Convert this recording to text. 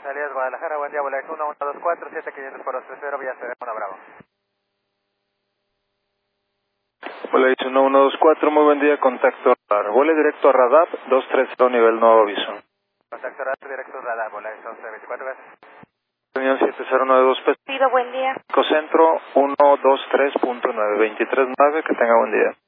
Salidas Guadalajara, buen día, Volaris 1124, 7500 por 230, Villa Serena, Bravo. Volaris 1124, muy buen día, contacto radar. Vuele directo a Radar, 230, nivel nuevo aviso. Contacto radar, directo radar, Volaris 1124, gracias. Reunión 7092 P. Pido buen día. Centro 123.9, 239, que tenga buen día.